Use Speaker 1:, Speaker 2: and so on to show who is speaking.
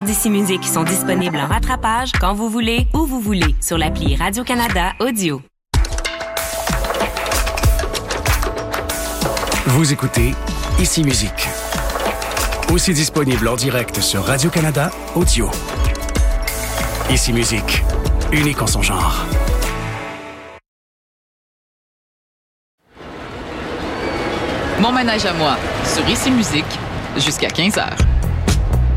Speaker 1: d'Ici Musique sont disponibles en rattrapage quand vous voulez, où vous voulez, sur l'appli Radio-Canada Audio.
Speaker 2: Vous écoutez Ici Musique. Aussi disponible en direct sur Radio-Canada Audio. Ici Musique, unique en son genre.
Speaker 3: Mon ménage à moi, sur Ici Musique, jusqu'à 15h.